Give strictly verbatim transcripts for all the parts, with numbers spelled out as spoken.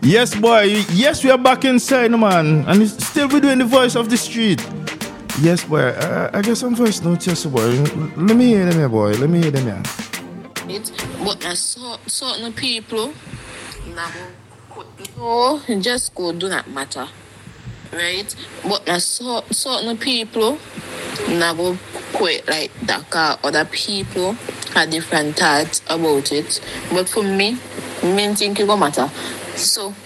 Yes, boy. Yes, we are back inside, man. And it's still we doing the voice of the street. Yes, boy. I, I got some voice notes, yes, boy. Let me hear them here, boy. Let me hear them here. It, but uh, so, certain people, no, just go do not matter. Right? But uh, so, certain people, never quite like that, car. Other people have different thoughts about it. But for me, I think it don't matter. So,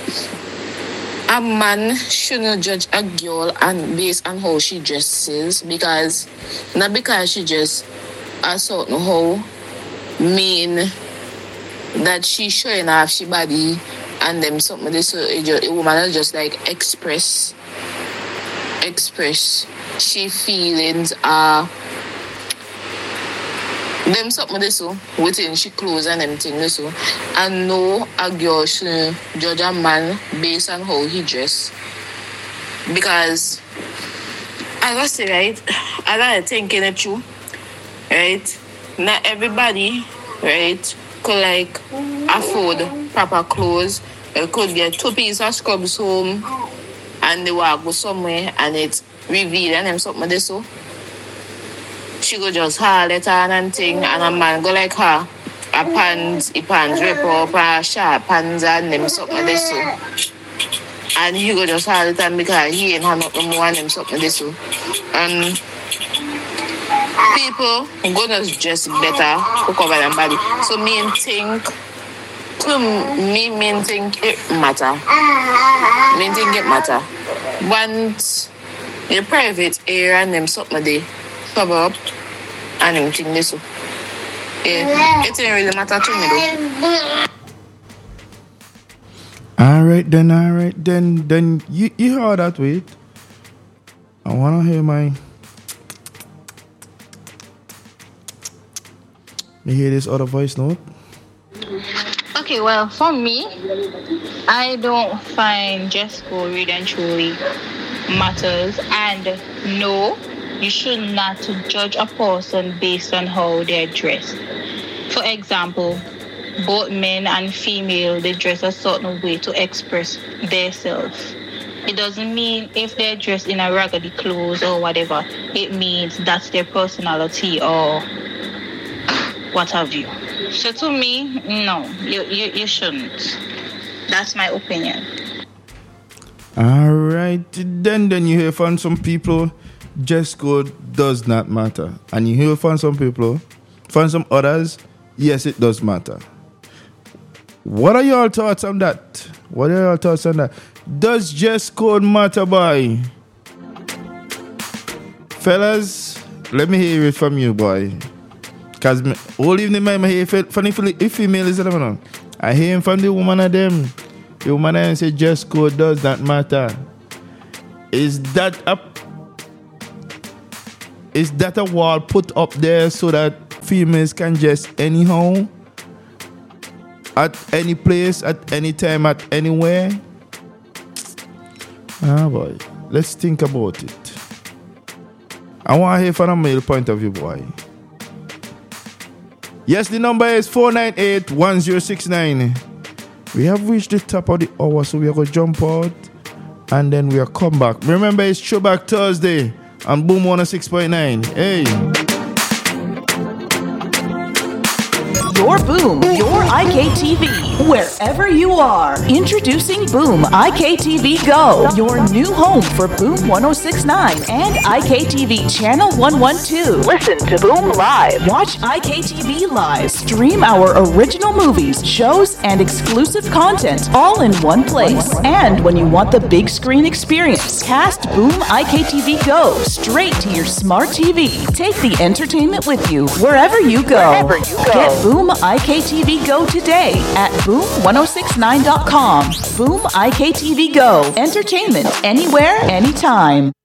a man shouldn't judge a girl and based on how she dresses, because not because she just a certain how mean that she showing off she body and them something this so a woman just like express express she feelings are uh, them something this so within she clothes and everything this so and no a girl should judge a man based on how he dress, because as I say, right, as I thinking it true, right, not everybody, right, could like afford proper clothes. They could get two pieces of scrubs home and they will go somewhere and it's revealed and them something this so she go just haul it on and thing, and a man go like her, a pants, a pants rip up, a sharp pants and them something this so. And he go just haul it on because he ain't have nothing more and them something this so. And people gonna dress better to cover their body. So me think to me me think it matter. Me think it matter. Once the private area and them something they cover up and them think this so. Yeah, it ain't really matter to me though. Alright then, alright then, then you, you heard that, wait. I wanna hear my You hear this other voice note? Okay, well, for me, I don't find dress code really and truly matters. And no, you should not judge a person based on how they're dressed. For example, both men and female, they dress a certain way to express themselves. It doesn't mean if they're dressed in a raggedy clothes or whatever, it means that's their personality or what have you. So to me, no, you, you, you shouldn't. That's my opinion. All right, then then you hear from some people, dress code does not matter. And you hear from some people, from some others, yes, it does matter. What are your thoughts on that? What are your thoughts on that? Does dress code matter, boy? Fellas, let me hear it from you, boy. Because all evening, I hear funny if female is around. I hear him from the woman of them. The woman of them say dress code does not matter. Is that a is that a wall put up there so that females can dress anyhow? At any place, at any time, at anywhere? Ah, boy. Let's think about it. I want to hear from a male point of view, boy. Yes, the number is four nine eight, one zero six nine. We have reached the top of the hour, so we are going to jump out and then we are come back. Remember, it's Throwback Thursday on Boom one oh six point nine. Hey. Your Boom, your I K T V, wherever you are. Introducing Boom I K T V Go, your new home for Boom one oh six point nine and I K T V Channel one twelve. Listen to Boom Live. Watch I K T V Live. Stream our original movies, shows, and exclusive content all in one place. And when you want the big screen experience, cast Boom I K T V Go straight to your smart T V. Take the entertainment with you wherever you go. Wherever you go. Get Boom I K T V Go today at boom ten sixty-nine dot com. Boom I K T V Go. Entertainment anywhere, anytime.